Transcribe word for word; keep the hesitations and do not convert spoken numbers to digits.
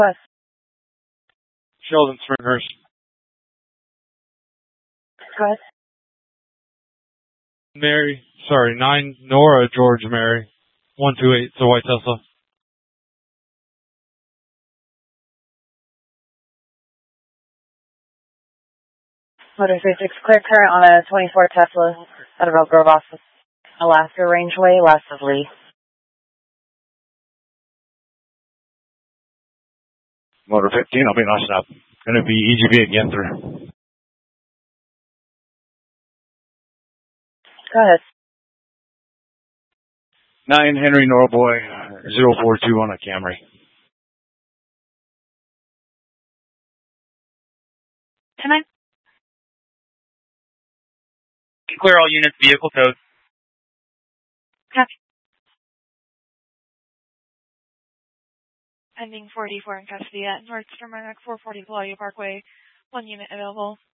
West. Sheldon Springhurst. West. Mary, sorry, nine Nora George Mary. one two eight, so White Tesla. Motor three six, clear current on a twenty-four Tesla out of Elk Grove, Alaska, Rangeway, west of Lee. Motor fifteen, I'll be nice enough. Going to be E G B again through. Go ahead. nine Henry Norboy, zero four two on a Camry. ten nine. Clear all units, vehicle towed. Copy. Pending four eighty-four in custody at Nordstrom Remax four forty Columbia Parkway. One unit available.